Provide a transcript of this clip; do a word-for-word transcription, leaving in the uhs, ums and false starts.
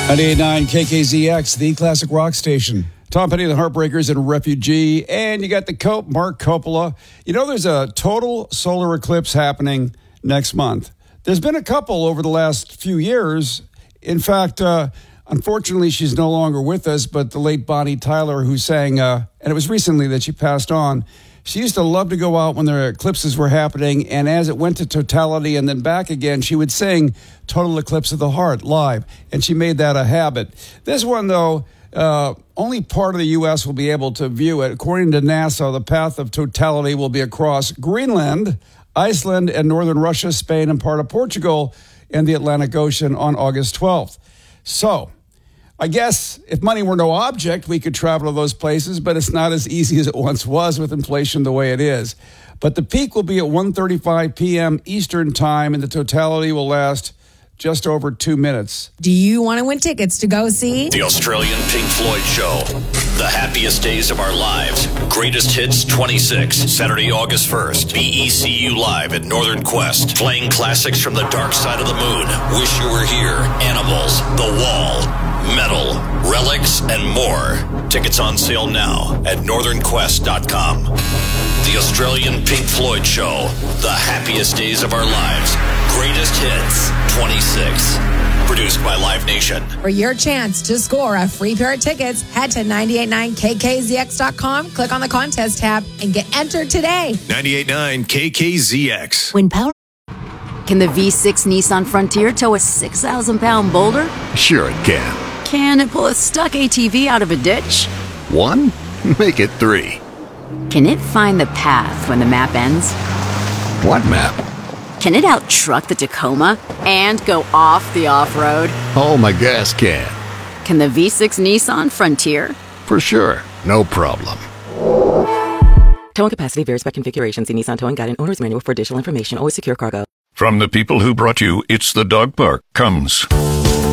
ninety-eight point nine K K Z X, the classic rock station. Tom Petty, the Heartbreakers, and Refugee. And you got the Cope, Mark Coppola. You know, there's a total solar eclipse happening next month. There's been a couple over the last few years. In fact, uh, unfortunately, she's no longer with us, but the late Bonnie Tyler, who sang, uh, and it was recently that she passed on, she used to love to go out when the eclipses were happening, and as it went to totality and then back again, she would sing Total Eclipse of the Heart live, and she made that a habit. This one, though, uh, only part of the U S will be able to view it. According to NASA, the path of totality will be across Greenland, Iceland, and northern Russia, Spain, and part of Portugal and the Atlantic Ocean on August twelfth. So, I guess if money were no object, we could travel to those places, but it's not as easy as it once was with inflation the way it is. But the peak will be at one thirty-five p.m. Eastern Time, and the totality will last just over two minutes. Do you want to win tickets to go see the Australian Pink Floyd Show? The happiest days of our lives. Greatest Hits twenty-six. Saturday, August first. B E C U Live at Northern Quest. Playing classics from the dark side of the moon. Wish You Were Here. Animals. The Wall. Metal. Relics. And more. Tickets on sale now at northern quest dot com. The Australian Pink Floyd Show. The happiest days of our lives. Greatest Hits twenty-six. Produced by Live Nation. For your chance to score a free pair of tickets, head to nine eight nine K K Z X dot com, click on the contest tab, and get entered today. ninety-eight point nine K K Z X. When power... Can the V six Nissan Frontier tow a six thousand pound boulder? Sure it can. Can it pull a stuck A T V out of a ditch? One? Make it three. Can it find the path when the map ends? What map? Can it out-truck the Tacoma and go off the off-road? Oh, my gas can. Can the V six Nissan Frontier? For sure. No problem. Towing capacity varies by configuration. See Nissan Towing Guide and Owner's Manual for additional information. Always secure cargo. From the people who brought you It's the Dog Park comes